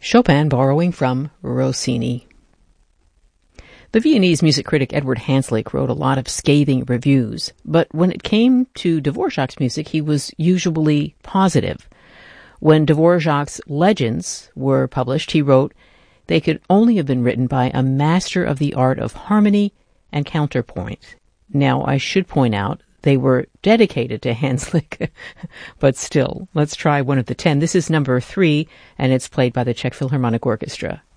Chopin borrowing from Rossini. The Viennese music critic Edward Hanslick wrote a lot of scathing reviews, but when it came to Dvorak's music, he was usually positive. When Dvorak's Legends were published, he wrote, "They could only have been written by a master of the art of harmony and counterpoint." Now, I should point out, they were dedicated to Hanslick, but still, let's try one of the 10. This is number 3, and it's played by the Czech Philharmonic Orchestra.